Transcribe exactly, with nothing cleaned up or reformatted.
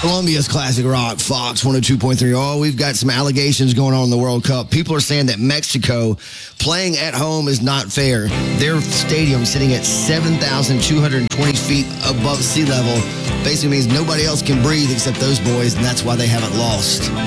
Columbia's Classic Rock, Fox one oh two point three. Oh, we've got some allegations going on in the World Cup. People are saying that Mexico playing at home is not fair. Their stadium sitting at seven thousand two hundred twenty feet above sea level basically means nobody else can breathe except those boys, and that's why they haven't lost.